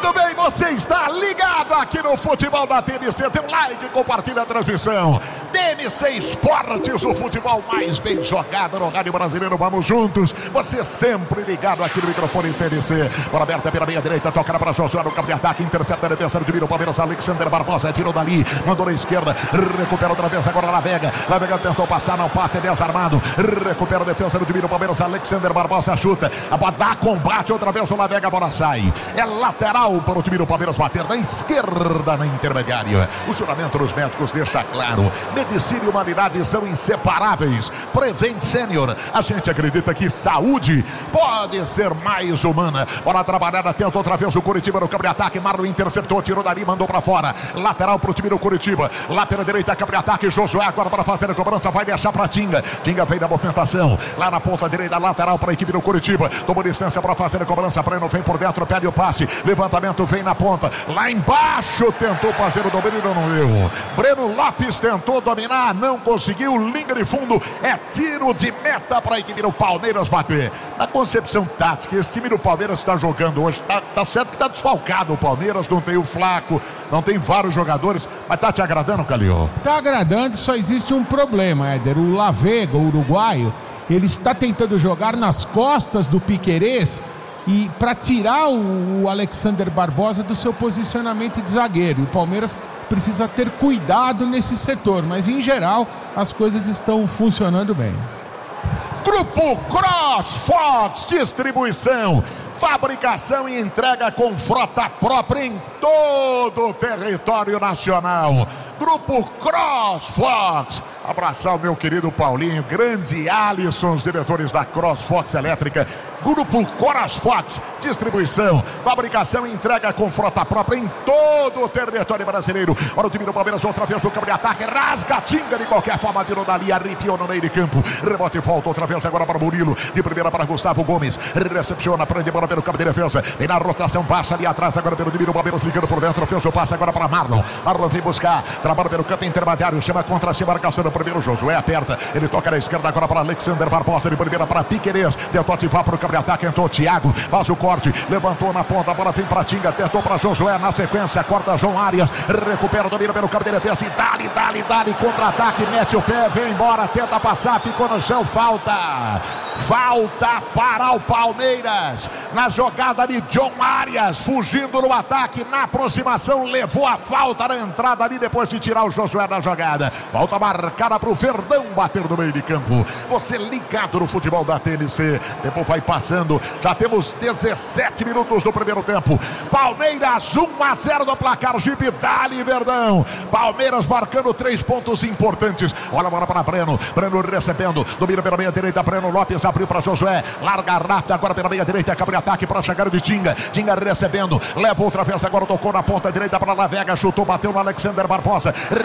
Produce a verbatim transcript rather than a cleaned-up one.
Muito bem, você está ligado aqui no Futebol da T M C. Tem um like, compartilha a transmissão. T M C Esportes, o futebol mais bem jogado no rádio brasileiro. Vamos juntos. Você sempre ligado aqui no microfone T M C. Bola aberta pela meia direita, toca para Josué no campo de ataque. Intercepta a defesa do Miro Palmeiras. Alexander Barbosa tirou dali, mandou na esquerda. Recupera outra vez agora La Vega. La Vega tentou passar, não passa, é desarmado. Recupera a defesa do Miro Palmeiras. Alexander Barbosa chuta. A bola dá combate outra vez o La Vega. A bola sai. É lateral para o time do Palmeiras bater na esquerda, na intermediária. O juramento dos médicos deixa claro: medicina e humanidade são inseparáveis. Prevent Senior, a gente acredita que saúde pode ser mais humana. Bola trabalhada, tenta outra vez o Curitiba no campo de ataque. Marlon interceptou, tirou dali, mandou para fora. Lateral para o time do Curitiba. Lá pela direita, campo de ataque. Josué agora para fazer a cobrança, vai deixar para Tinga. Tinga vem da movimentação. Lá na ponta direita, lateral para a equipe do Curitiba. Tomou distância para fazer a cobrança. Breno vem por dentro, pede o passe. Levantamento vem na ponta. Lá embaixo tentou fazer o domínio, não deu. Breno Lopes tentou dominar, não conseguiu. Linha de fundo, é tiro de meta para a equipe do Palmeiras bater. Na concepção tática, esse time do Palmeiras está jogando hoje. Tá, tá certo que está desfalcado o Palmeiras, não tem o Flaco, não tem vários jogadores, mas tá te agradando, Calil? Tá agradando, só existe um problema, Éder. O La Vega, o uruguaio, ele está tentando jogar nas costas do Piquerez e para tirar o, o Alexander Barbosa do seu posicionamento de zagueiro. E o Palmeiras precisa ter cuidado nesse setor, mas em geral as coisas estão funcionando bem. Grupo CrossFox, distribuição, fabricação e entrega com frota própria em todo o território nacional. Grupo CrossFox. Abraçar o meu querido Paulinho, grande Alisson, os diretores da CrossFox Elétrica. Grupo CrossFox, distribuição, fabricação e entrega com frota própria em todo o território brasileiro. Olha o time do Palmeiras outra vez no campo de ataque, rasga, Tinga de qualquer forma, tirou dali, arrepiou no meio de campo. Rebote e volta outra vez agora para Murilo, de primeira para Gustavo Gomes, recepciona, prende bola pelo campo de defesa, vem na rotação, passa ali atrás agora pelo time do Palmeiras, ligando por dentro, fez o passe agora para Marlon. Marlon vem buscar, trabalha pelo campo intermediário, chama contra a marcação do primeiro. Josué aperta, ele toca na esquerda agora para Alexander Barbosa, de primeira para Piquerez, tentou ativar para o campo de ataque, entrou Thiago, faz o corte, levantou na ponta, a bola vem para Tinga, tentou para Josué, na sequência, corta João Arias, recupera o domínio pelo campo de defesa e dali, dali, dali, contra-ataque, mete o pé, vem embora, tenta passar, ficou no chão, falta, falta para o Palmeiras, na jogada de João Arias, fugindo no ataque, na aproximação, levou a falta na entrada ali, depois de tirar o Josué da jogada, volta marcada para o Verdão bater no meio de campo. Você ligado no futebol da T N C, tempo vai passando, já temos dezessete minutos do primeiro tempo. Palmeiras um a zero no placar, Jeep Dali Verdão. Palmeiras marcando três pontos importantes. Olha a bola para Breno, Breno recebendo, domina pela meia direita, Breno Lopes abriu para Josué, larga rápida agora pela meia direita, acaba de ataque para chegar de Tinga, Tinga recebendo, leva outra vez agora, tocou na ponta direita para La Vega, chutou, bateu no Alexander Barbosa,